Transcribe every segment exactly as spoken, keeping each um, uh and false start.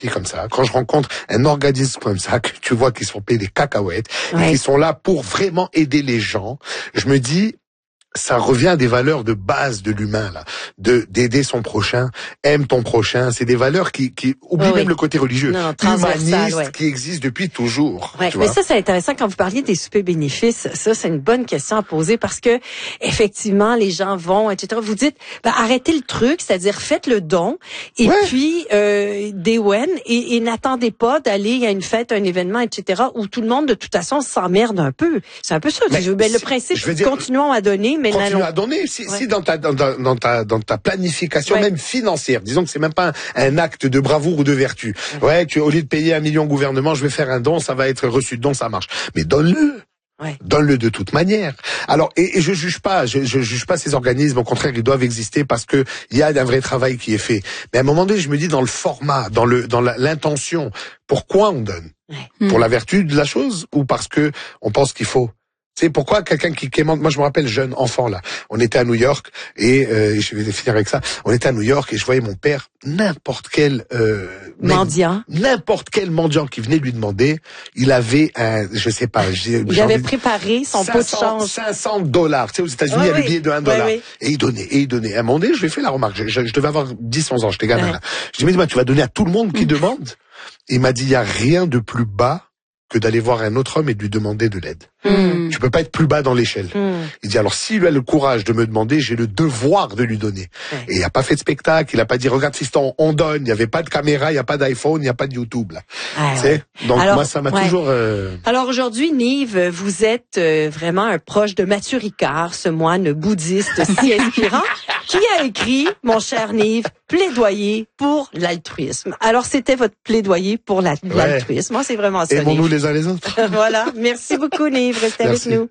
dis comme ça, quand je rencontre un organisme comme ça, que tu vois qu'ils sont payés des cacahuètes, ouais. et qui sont là pour vraiment aider les gens, je me dis, ça revient à des valeurs de base de l'humain, là, de d'aider son prochain, aime ton prochain. C'est des valeurs qui, qui oublient oui, même oui. le côté religieux, non, humaniste, ouais. qui existe depuis toujours. Ouais, tu mais vois? ça, c'est intéressant quand vous parliez des soupers bénéfices. Ça, c'est une bonne question à poser parce que effectivement, les gens vont, et cetera. Vous dites, ben, arrêtez le truc, c'est-à-dire faites le don, et ouais. puis euh, des wen, et, et n'attendez pas d'aller à une fête, un événement, et cetera. Où tout le monde de toute façon s'emmerde un peu. C'est un peu ça. Mais je, ben, le si, principe, je veux dire, continuons à donner, mais continuons à donner. Si, ouais. si dans ta dans ta dans ta dans ta planification ouais. même financière, disons que c'est même pas un, un acte de bravoure ou de vertu. Ouais. ouais, tu au lieu de payer un million au gouvernement, je vais faire un don, ça va être reçu de don, ça marche. Mais donne-le. Ouais. Donne-le de toute manière. Alors, et, et je juge pas, je, je juge pas ces organismes. Au contraire, ils doivent exister parce que il y a un vrai travail qui est fait. Mais à un moment donné, je me dis dans le format, dans le dans la, l'intention, pourquoi on donne? Ouais. Pour la vertu de la chose ou parce que on pense qu'il faut? C'est pourquoi quelqu'un qui quémande. Moi, je me rappelle jeune enfant là. On était à New York et euh, je vais finir avec ça. On était à New York et je voyais mon père, n'importe quel euh, mendiant, n'importe quel mendiant qui venait lui demander, il avait un, je sais pas, j'ai, il avait préparé son pot de change, cinq cents dollars. Tu sais, aux États-Unis, oh, il y a oui. le billet de un dollar oui, oui. et il donnait et il donnait. À un moment donné, je lui ai fait la remarque. Je, je, je devais avoir dix, onze ans, j'étais gamin. Ouais. Là. Je dis mais dis-moi, tu vas donner à tout le monde qui demande. Et il m'a dit il y a rien de plus bas que d'aller voir un autre homme et de lui demander de l'aide. Mmh. Tu peux pas être plus bas dans l'échelle. Mmh. Il dit alors s'il a le courage de me demander, j'ai le devoir de lui donner. Ouais. Et il a pas fait de spectacle, il a pas dit regarde fiston, on donne, il y avait pas de caméra, il y a pas d'iPhone, il y a pas de YouTube là. Ah, ouais. Donc alors, moi ça m'a ouais. toujours euh... Alors aujourd'hui Nive, vous êtes euh, vraiment un proche de Mathieu Ricard, ce moine bouddhiste si inspirant qui a écrit, mon cher Nive, plaidoyer pour l'altruisme. Alors c'était votre plaidoyer pour la, ouais. l'altruisme. Moi c'est vraiment ça. Aimons-nous les uns les autres. Voilà, merci beaucoup Nive, restez Merci. avec nous.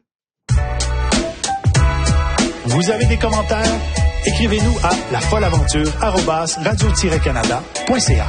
Vous avez des commentaires? Écrivez-nous à lafolleaventure arobase radio tiret canada point c a.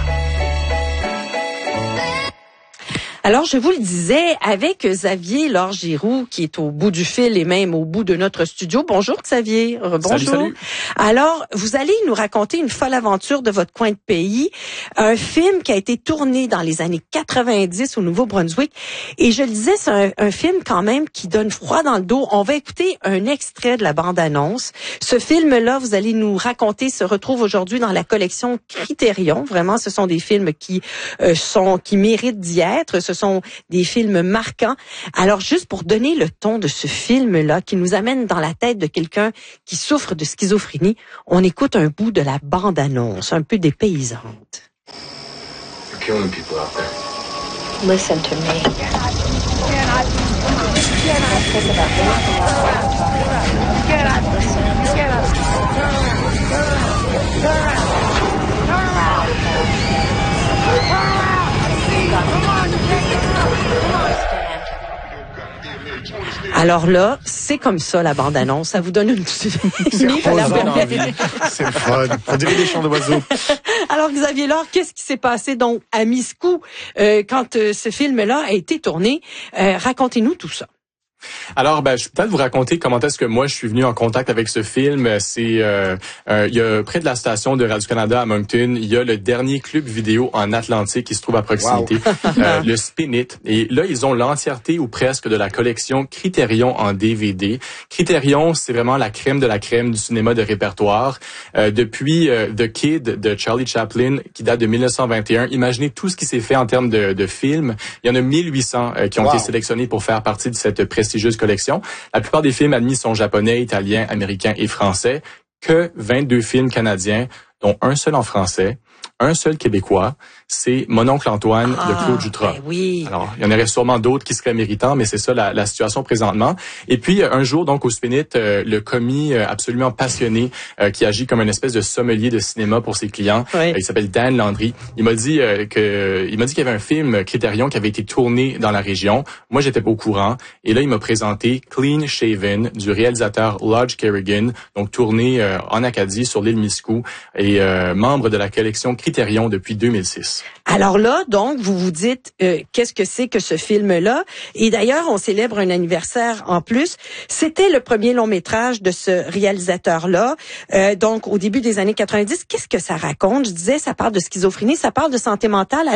Alors, je vous le disais, avec Xavier Laure-Giroux, qui est au bout du fil et même au bout de notre studio. Bonjour, Xavier. Bonjour. Salut, salut. Alors, vous allez nous raconter une folle aventure de votre coin de pays. Un film qui a été tourné dans les années quatre-vingt-dix au Nouveau-Brunswick. Et je le disais, c'est un, un film quand même qui donne froid dans le dos. On va écouter un extrait de la bande-annonce. Ce film-là, vous allez nous raconter, se retrouve aujourd'hui dans la collection Criterion. Vraiment, ce sont des films qui euh, sont, qui méritent d'y être. Ce sont des films marquants. Alors, juste pour donner le ton de ce film-là, qui nous amène dans la tête de quelqu'un qui souffre de schizophrénie, on écoute un bout de la bande-annonce, un peu dépaysante. You're killing people out there. Listen to me. Get out. Get out. Get out. Get out. Get out. Turn around. Turn around. Turn around. Turn around. Turn around. Come on, Alors là, c'est comme ça la bande-annonce. Ça vous donne une petite... C'est C'est le fun. On dirait des chants d'oiseaux. Alors Xavier Laure, qu'est-ce qui s'est passé donc à Miscou euh, quand euh, ce film-là a été tourné? Euh, racontez-nous tout ça. Alors, ben, je vais peut-être vous raconter comment est-ce que moi je suis venu en contact avec ce film. C'est, euh, euh, il y a près de la station de Radio-Canada à Moncton, il y a le dernier club vidéo en Atlantique qui se trouve à proximité, wow. euh, le Spin It. Et là, ils ont l'entièreté ou presque de la collection Criterion en D V D. Criterion, c'est vraiment la crème de la crème du cinéma de répertoire. Euh, depuis euh, The Kid de Charlie Chaplin, qui date de mille neuf cent vingt et un, imaginez tout ce qui s'est fait en termes de, de films. Il y en a mille huit cents euh, qui ont wow. été sélectionnés pour faire partie de cette prestigieuse collection. La plupart des films admis sont japonais, italiens, américains et français. Que vingt-deux films canadiens, dont un seul en français, un seul québécois, c'est Mon oncle Antoine ah, de Claude Jutras. Ben oui. Alors, il y en aurait sûrement d'autres qui seraient méritants, mais c'est ça la, la situation présentement. Et puis, un jour, donc, au Spin It, euh, le commis euh, absolument passionné, euh, qui agit comme une espèce de sommelier de cinéma pour ses clients, oui. euh, il s'appelle Dan Landry, il m'a dit euh, que, il m'a dit qu'il y avait un film Criterion qui avait été tourné dans la région. Moi, j'étais pas au courant. Et là, il m'a présenté Clean Shaven du réalisateur Lodge Kerrigan, donc tourné euh, en Acadie sur l'île Miscou et euh, membre de la collection Criterion depuis deux mille six. Alors là, donc, vous vous dites, euh, qu'est-ce que c'est que ce film-là? Et d'ailleurs, on célèbre un anniversaire en plus. C'était le premier long-métrage de ce réalisateur-là. Euh, donc, au début des années quatre-vingt-dix, qu'est-ce que ça raconte? Je disais, ça parle de schizophrénie, ça parle de santé mentale.